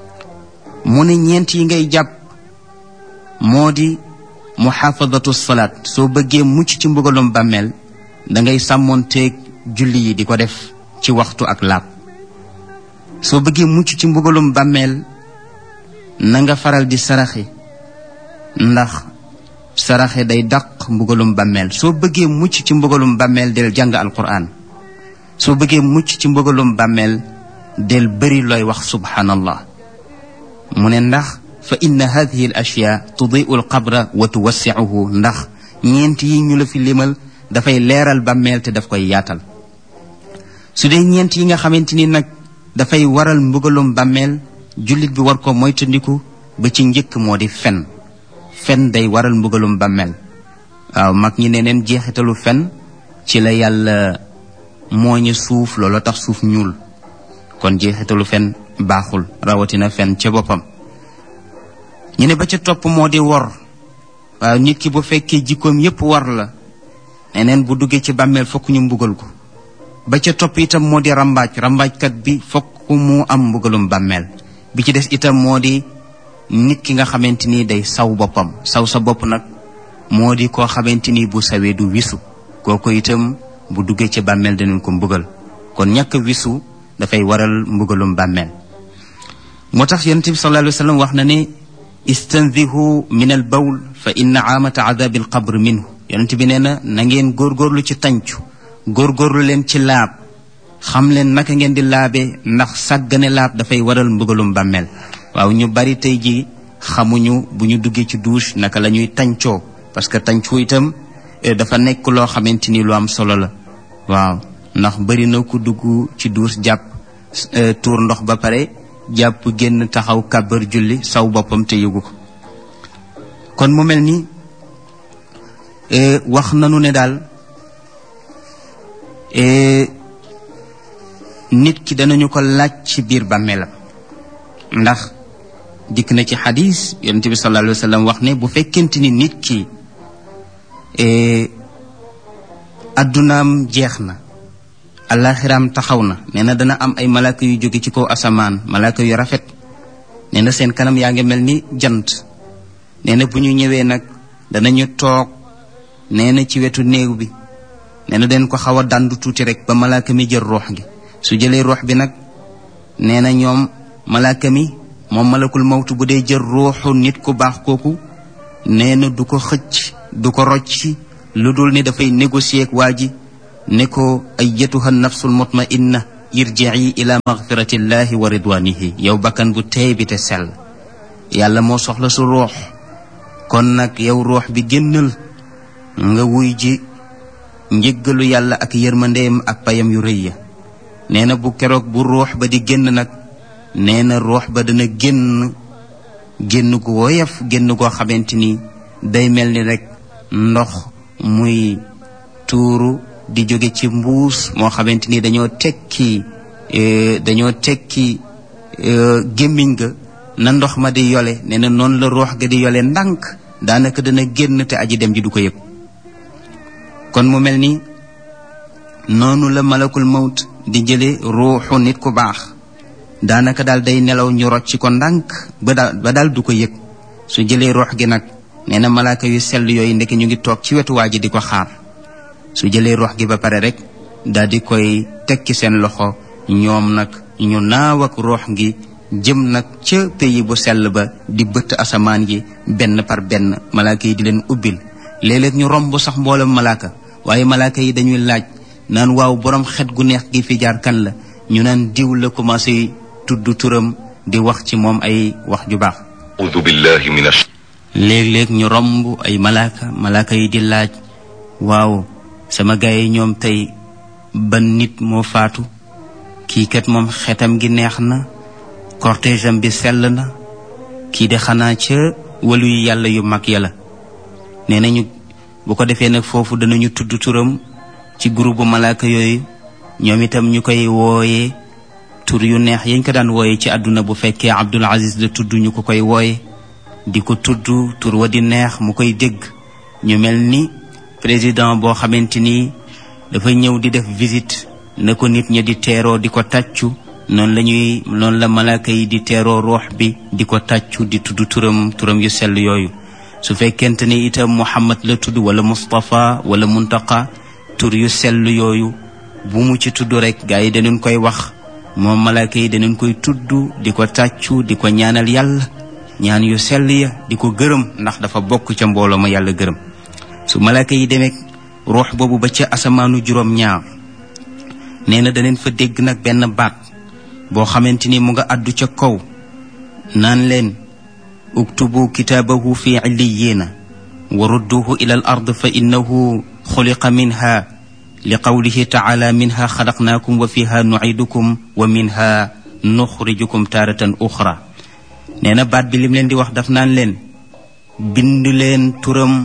mu ne ñeent yi ngay jàpp moo di muhaafadatu salaat soo bëggee mucc ci mbugalum bàmmeel dangay sàmmoonteeg julli yi di ko def ci waxtu ak laab soo bëggee mucc ci mbugalum bàmmeel na nga faral di saraxe ndax saraxe day dàq mbugalum bàmmeel soo bëggee mucc ci mbugalum bàmmeel del jàng alquran soo bëggee mucc ci mbugalum bàmmeel del bëri looy wax subhanallah mu ne ndax fa inna hadihi al ashyaa tudiu al qabra wa tuwassiuhu ndax ñeent yi ñu la fi limal dafay leeral bàmmeel te daf koy yaatal su dee ñeent yi nga xamante ni nag dafay waral mbugalum bàmmeel jullit bi war ko moytandiku ba ci njëkk moo di fen fen day waral mbugalum bàmmeel waaw mag ñi ne neen jeexitalu fen ci la yàlla mooñe suuf loolu tax suuf ñuul kon jeexitalu fen baaxul rawatina fen ca boppam ñu ne ba ca topp moo di wor waaw nit ki bu fekkee jikkoom yépp war la neneen bu duggee ci bàmmeel fokk ñu mbugal ko ba ca topp itam moo di rambaaj rambaajkat bi fokk mu am mbugalum bàmmeel bi ci des itam moo di nit ki nga xamante ni day saw boppam saw sa bopp nag moo di koo xamante ni bu sawee du wisu kooku itam bu duggee ci bàmmeel danañ ko mbugal kon ñàkk wisu dafay waral mbugalum bàmmeel moo tax yonent bi sallallahu alayhi wa sallam wax na ne istanzihu min al bawl fa inna aamata adabi al qabr minhu yonent bi nee na na ngeen góorgóorlu ci tàncu góorgóorlu leen ci laab xam leen naka ngeen di laabee ndax sàggane laab dafay waral mbugalum bàmmeel waaw ñu bari tey ji xamuñu bu ñu duggee ci douche naka la ñuy tàncoo parce que tàncu itam dafa nekk loo xamante ni lu am solo la waaw ndax bari na ku dugg ci douche jàpp tuur ndox ba pare jàpp génn taxaw kàbbar julli saw boppam te yëgu ko kon mu mel ni wax nanu ne daal nit ki danañu ko laaj ci biir bàmmeelam ndax dikk na ci xadis yonent bi sallallahu alayhi wa sallam wax ne bu fekkente ni nit ki addunaam jeex na alaxiraam taxaw na nee na dana am ay malaaka yu jóge ci kaw asamaan malaaka yu rafet nee na seen kanam yaa ngi mel ni jant nee na bu ñu ñëwee nag danañu toog nee na ci wetu néew bi nee na den ko xaw a dandu tuuti rek ba malaaka mi jël ruux gi su jëlee ruux bi nag nee na ñoom malaaka mi moom malakul mawtu bu dee jël ruuxu nit ku baax kooku nee na du ko xëcc du ko rocci lu dul ni dafay négocier ak waa ji ne ko ayyatuha nafsul mutmainna irji'i ila maghfiratillahi wa ridwanihi yow bakkan bu teey bi te sell yàlla moo soxla su ruux kon nag yow ruux bi génnal nga wuy ji njëggalu yàlla ak yërmandeem ak payam yu rëy ya nee na bu keroog bu ruux ba di génn nag nee na ruux ba dana génn génn gu woyof génn goo xamante ni day mel ni rek ndox muy tuuru di jóge ci mbuus moo xamante ni dañoo tekki dañoo tekki gémmiñ ga na ndox ma di yole nee na noonu la ruux ga di yole ndànk daanaka dana génn te aji dem ji du ko yëg. kon mu mel ni noonu la malakul mawt di jële ruuxu nit ku baax daanaka daal day nelaw ñu rocc ko ndànk ba daal ba daal du ko yëg. su jëlee ruux gi nag nee na malaaka yu sell yooyu ndeke ñu ngi toog ci wetu waa ji di ko xaar. su jëlee ruux gi ba pare rek daal di koy teg ci seen loxo ñoom nag ñu naaw ak ruux gi jëm nag ca pays bu sell ba di bëtt asamaan yi benn par benn malaaka yi di leen ubbil. léeg-léeg ñu romb sax mboolem malaaka waaye malaaka yi dañuy laaj naan waaw borom xet gu neex gi fi jaar kan la ñu naan diw la commencé tudd turam di wax ci moom ay wax ju baax. a'uudu billahi minash. léeg-léeg ñu romb ay malaaka malaaka yi di laaj waaw sama gaay yi ñoom tey ban nit moo faatu kii kat moom xetam gi neex na cortège am bi sell na kii de xanaa ca walu yu yàlla yu mag ya la. nee nañu bu ko defee nag foofu danañu tudd turam ci groupe bu malaaka yooyu ñoom itam ñu koy wooyee tur yu neex yañ ko daan wooye ci àdduna. bu fekkee Abdul Aziz la tudd ñu ko koy wooye di ko tudd tur wa di neex mu koy dégg. ñu mel ni président boo xamante ni dafa ñëw di def visite na ko nit ñi di teeroo di ko tàccu noonu la ñuy noonu la malaaka yi di teeroo ruux bi di ko tàccu di tudd turam turam yu sell yooyu. su fekkente ni itam Muhammad la tudd wala Mustafa wala Muntaqa tur yu sell yooyu bu mu ci tudd rek gaa yi dañu koy wax moom malaaka yi dañu koy tudd di ko tàccu di ko ñaanal yàlla ñaan yu sell ya di ko gërëm ndax dafa bokk ca mbooloo ma yàlla gërëm. su malaaka yi demee ruux boobu ba ca asamaanu juróom ñaar nee na daneen fa dégg nag benn baat boo xamante ni mu nga àddu ca kaw naan leen uktubu kitaabahu fi illiyiina wa rudduhu ila al ard fa innahu xuliqa minha li qawlihi taala minha xalaqnaakum wa fiha nucidukum wa minha nuxrijukum taaratan uxra. nee na baat bi lim leen di wax daf naan leen bind leen turam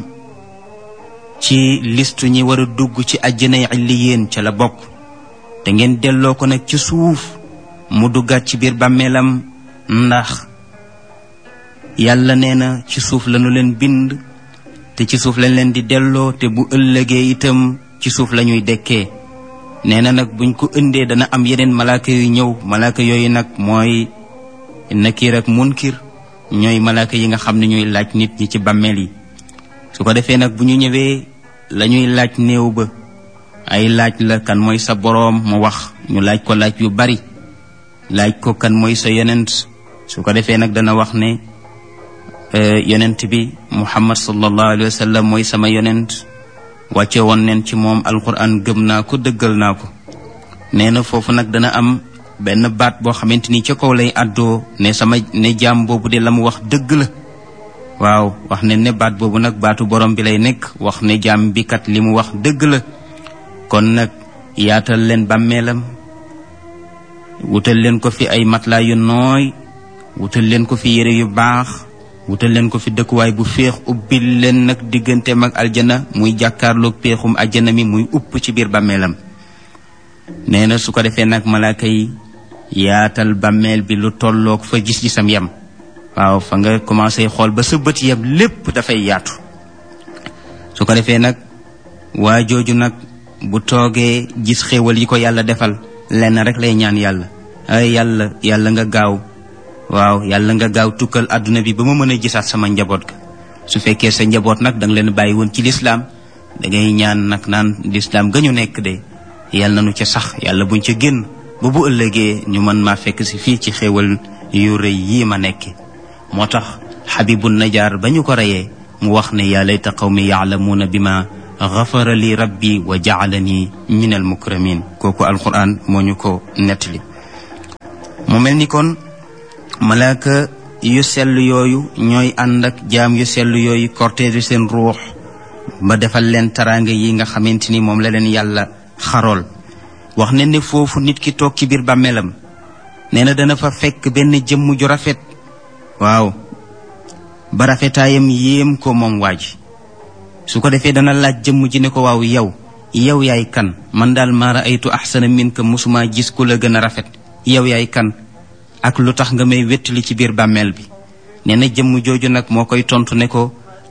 ci listu ñi war a dugg ci àjjanay illiyeen ca la bokk te ngeen delloo ko nag ci suuf mu duggaat ci biir bàmmeelam ndax yàlla nee na ci suuf lañu leen bind te ci suuf lañ leen di delloo te bu ëllëgee itam ci suuf la ñuy dekkee. nee na nag buñ ko ëndee dana am yeneen malaaka yu ñëw malaaka yooyu nag mooy nakiir ak munkir ñooy malaaka yi nga xam ne ñooy laaj nit ñi ci bàmmeel yi. su ko defee nag bu ñu ñëwee la ñuy laaj néew ba ay laaj la kan mooy sa boroom mu wax ñu laaj ko laaj yu bari laaj ko kan mooy sa yonent su ko defee nag dana wax ne yonent bi Muhammad sallallahu alayhi wa sallam mooy sama yonent wàcce woon neen ci moom alquran gëm naa ko dëggal naa ko. nee na foofu nag dana am benn baat boo xamante ni ca kaw lay àddoo ne sama ne jaam boobu de la mu wax dëgg la. waaw wax ne ne baat boobu nag baatu borom bi lay nekk wax ne jaam bi kat li mu wax dëgg la. kon nag yaatal leen bàmmeelam wutal leen ko fi ay matelas yu nooy wutal leen ko fi yére yu baax wutal leen ko fi dëkkuwaay bu féex ubbil leen nag digganteem ak aljana muy jàkkaarloog péexum aljana mi muy upp ci biir bàmmeelam. nee na su ko defee nag malaaka yi yaatal bàmmeel bi lu tolloog fa gis-gisam yem. waaw fa nga commencé xool ba sa bët yem lépp dafay yaatu. su ko defee nag waa jooju nag bu toogee gis xéewal yi ko yàlla defal lenn rek lay ñaan yàlla ay yàlla yàlla nga gaaw waaw yàlla nga gaaw tukkal àdduna bi ba ma mën a gisaat sama njaboot ga. su fekkee sa njaboot nag danga leen bàyyi woon ci lislaam dangay ñaan nag naan lislaam ga ñu nekk de yàlla na nu ca sax yàlla buñ ca génn ba bu ëllëgee ñu mën maa fekk si fii ci xéewal yu rëy yii ma nekke. moo tax xabibu najaar ba ñu ko reyee mu wax ne yaa layta qawmi yaalamuuna bi ma gafara li rabbi wa jaalani min al mukramin. kooku alquran moo ñu ko nettali. mu mel ni kon malaaka yu sell yooyu ñooy ànd ak jaam yu sell yooyu cortège seen ruux ba defal leen taraanga yi nga xamante ni moom la leen yàlla xarool. wax ne ne foofu nit ki toog ci biir bàmmeelam nee na dana fa fekk benn jëmm ju rafet. waaw ba rafetaayam yéem ko moom waa ji. su ko defee dana laaj jëmm ji ne ko waaw yow yow yaay kan man daal maa raaytu ahsana minka musuma gis ku la gën a rafet yow yaay kan ak lu tax nga may wettali ci biir bàmmeel bi. nee na jëmm jooju nag moo koy tontu ne ko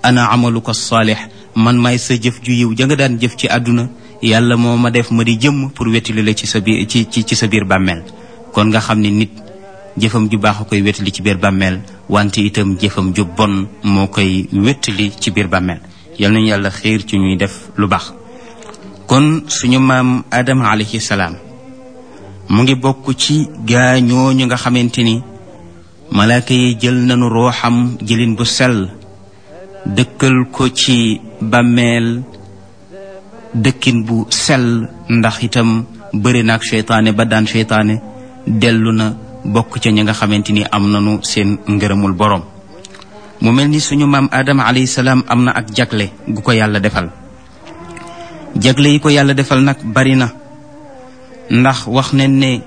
ana amaluka saalih man maay sa jëf ju yiw ja nga daan jëf ci àdduna yàlla moo ma def ma di jëmm pour wettali la ci sa biir ci ci ci sa biir bàmmeel kon nga xam ne nit jëfam ju baax a koy wettali ci biir bàmmeel wante itam jëfam ju bon moo koy wettali ci biir bàmmeel yal nañu yàlla xiir ci ñuy def lu baax. kon suñu maam Adama alayhi salaam mu ngi bokk ci gaa ñooñu nga xamante ni malaaka yi jël nañu rooxam jëlin bu sell dëkkal ko ci bàmmeel dëkkin bu sell ndax itam bëri na ak seytaane ba daan seytaane dellu na bokk ca ñi nga xamante ni am nañu seen ngërëmul borom. mu mel ni suñu maam Adama alayhi salaam am na ak jagle gu ko yàlla defal jagle yi ko yàlla defal nag bari na ndax wax nañ ne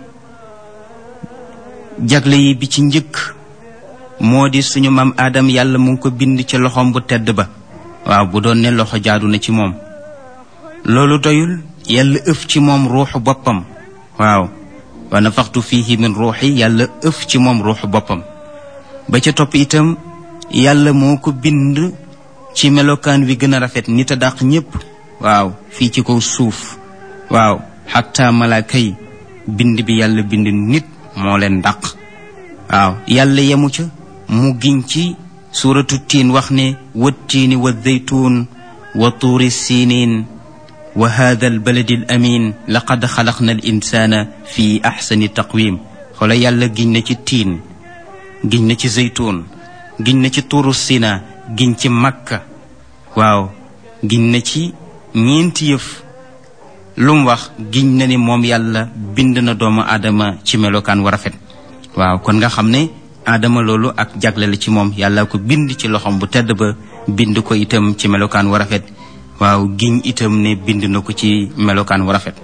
jagle yi bi ci njëkk moo di suñu maam Adam yàlla mu ngi ko bind ci loxoom bu tedd ba waaw bu doon ne loxo jaadu na ci moom loolu doyul yàlla ëf ci moom ruuxu boppam waaw wa nafaxtu fiihi min ruuxi yàlla ëf ci moom ruuxu boppam ba ca topp itam yàlla moo ko bind ci melokaan wi gën a rafet nit a dàq ñépp waaw fii ci kaw suuf waaw xatta malaaka yi bind bi yàlla bind nit moo leen dàq waaw yàlla yemu ca mu giñ ci suuratu tiin wax ne wattiini wa zeytuun wa tuuri siiniin wa haada al baladi al amin laqad xalaqna al insaana fi axsani taqwim xoola yàlla giñ na ci tiin giñ na ci zeytuun giñ na ci tuuru sina giñ ci makka waaw giñ na ci ñeenti yëf lu mu wax giñ na ni moom yàlla bind na doomu aadama ci melokaan wa rafet waaw kon nga xam ne aadama loolu ak jagle la ci moom yàlla ko bind ci loxom bu tedd ba bind ko itam ci melokaan wa rafet waaw giñ itam ne bind na ko ci melokaan wa rafet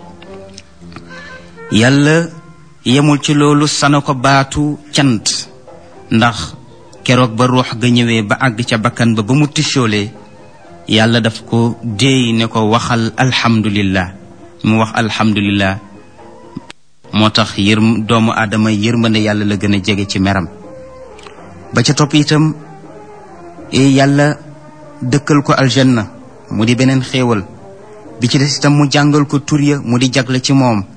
yàlla yemul ci loolu sana ko baatu cant ndax keroog ba ruux ga ñëwee ba àgg ca bakkan ba ba mu tisoolee yàlla daf ko déey ne ko waxal alhamdulillah mu wax alhamdulillah moo tax yër doomu aadama yërmande yàlla la gën a jege ci meram ba ca topp itam yàlla dëkkal ko aljanna mu di beneen xéewal bi ci des itam mu jàngal ko tur ya mu di jagle ci moom